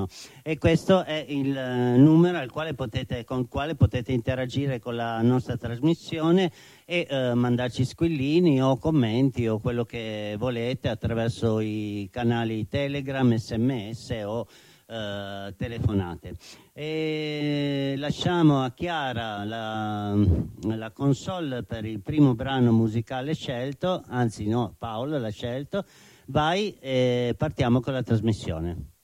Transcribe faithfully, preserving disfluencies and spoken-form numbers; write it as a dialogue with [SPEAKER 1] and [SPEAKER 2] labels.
[SPEAKER 1] telefono. E questo è il eh, numero al quale potete, con il quale potete interagire con la nostra trasmissione e eh, mandarci squillini o commenti o quello che volete attraverso i canali Telegram, sms o eh, telefonate. E lasciamo a Chiara la, la console per il primo brano musicale scelto, anzi no, Paolo l'ha scelto. Vai e partiamo con la trasmissione.